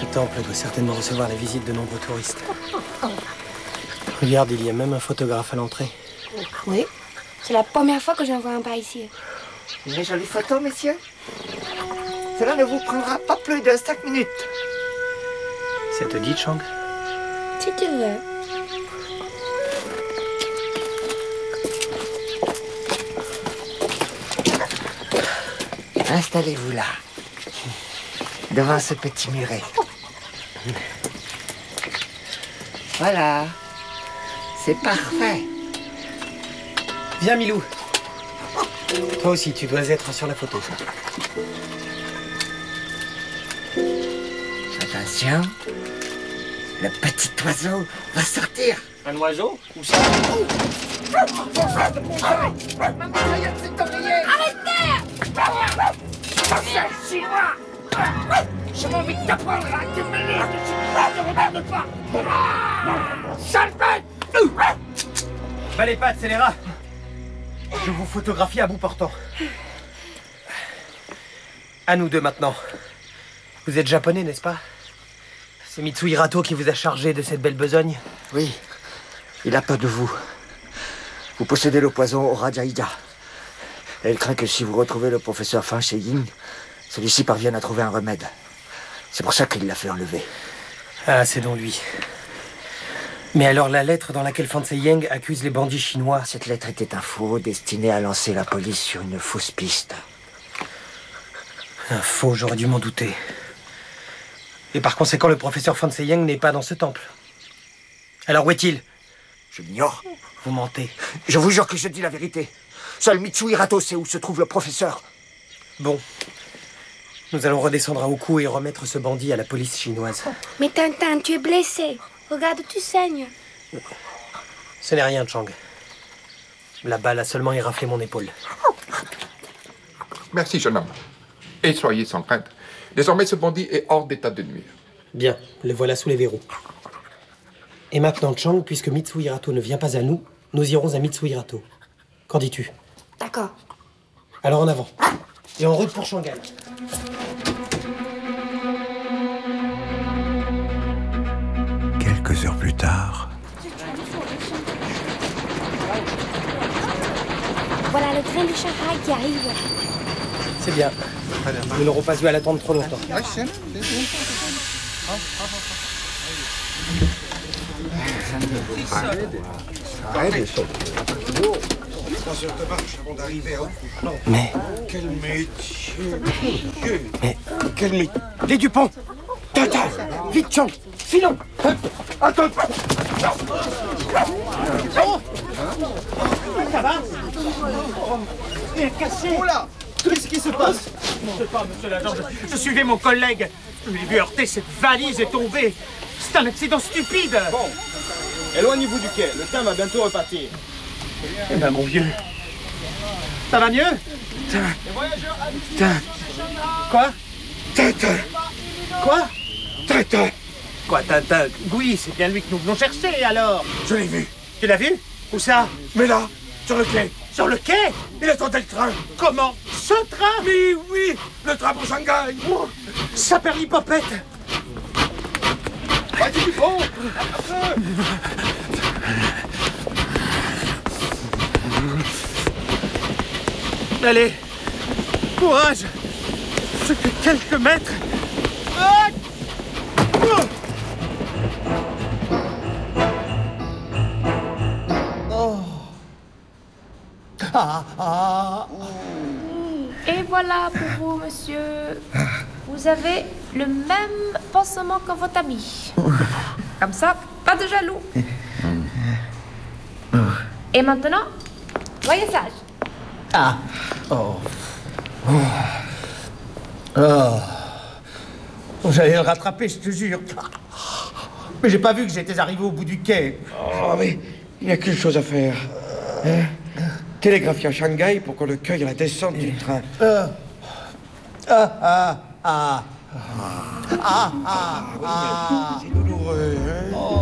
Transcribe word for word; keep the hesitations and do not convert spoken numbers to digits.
Ce temple doit certainement recevoir la visite de nombreux touristes. Regarde, il y a même un photographe à l'entrée. Oui, c'est la première fois que j'en vois un par ici. Une jolie photo, messieurs. Cela ne vous prendra pas plus de cinq minutes. Ça te dit, Chang? Si tu veux. Installez-vous là, devant ce petit muret. Voilà, c'est parfait. Viens, Milou. Toi aussi, tu dois être sur la photo. Attention, le petit oiseau va sortir. Un oiseau? Où ça? J'ai envie de t'apprendre à te mêler de ce ne regarde pas. Sale bête! Bas les pattes, c'est les rats. Je vous photographie à bout portant. À nous deux maintenant. Vous êtes japonais, n'est-ce pas? C'est Mitsu Hirato qui vous a chargé de cette belle besogne? Oui, il a peur de vous. Vous possédez le poison Aura Jaida. Et il craint que si vous retrouvez le professeur Fan Shiying, celui-ci parvienne à trouver un remède. C'est pour ça qu'il l'a fait enlever. Ah, c'est donc lui. Mais alors la lettre dans laquelle Fan Shiying accuse les bandits chinois... Cette lettre était un faux destiné à lancer la police sur une fausse piste. Un faux, j'aurais dû m'en douter. Et par conséquent, le professeur Fan Shiying n'est pas dans ce temple. Alors où est-il? Je l'ignore. Vous mentez. Je vous jure que je dis la vérité. Seul Mitsu Hirato sait où se trouve le professeur. Bon. Nous allons redescendre à Oku et remettre ce bandit à la police chinoise. Mais Tintin, tu es blessé. Regarde, tu saignes. Ce n'est rien, Chang. La balle a seulement éraflé mon épaule. Merci, jeune homme. Et soyez sans crainte. Désormais, ce bandit est hors d'état de nuire. Bien, le voilà sous les verrous. Et maintenant, Chang, puisque Mitsu Hirato ne vient pas à nous, nous irons à Mitsu Hirato. Qu'en dis-tu? D'accord. Alors en avant. Et en route pour Shanghai. Quelques heures plus tard... Voilà le train de Shanghai qui arrive. C'est bien. Nous n'aurons pas eu à l'attendre trop longtemps. Trois heures de marche avant d'arriver à Oku. Mais... Quel métier! Mais... Quel métier! Les Dupont! Tata! Vite, Chang! Filons! Attends! Ça va? Il est cassé! Oh là! Qu'est-ce qui se passe? Je ne sais pas, monsieur l'agent. Je, je suivais mon collègue. Je l'ai vu heurter cette valise et tomber. C'est un accident stupide. Bon, éloignez-vous du quai. Le train va bientôt repartir. Eh ben, mon vieux. Ça va mieux? Tintin! Quoi? Tintin! Quoi? Tintin! Quoi, Tintin? Oui, c'est bien lui que nous venons chercher, alors. Je l'ai vu. Tu l'as vu? Où ça? Mais là, sur le quai. Sur le quai? Il attendait le train. Comment? Ce train? Oui, oui, le train pour Shanghai. Oh, ça perd l'hypopète. Vas-y, Dupont! Allez, courage. Ce que quelques mètres. Ah! Oh. Ah, ah. Et voilà pour vous, monsieur. Vous avez le même pansement que votre ami. Comme ça, pas de jaloux. Et maintenant, voyez sage. Ah. Oh. Oh. Oh. J'allais le rattraper, je te jure. Mais j'ai pas vu que j'étais arrivé au bout du quai. Oh, mais il n'y a qu'une chose à faire. Hein? Télégraphier à Shanghai pour qu'on le cueille à la descente du train. Euh. Ah, ah, ah. Ah, ah, ah. C'est douloureux.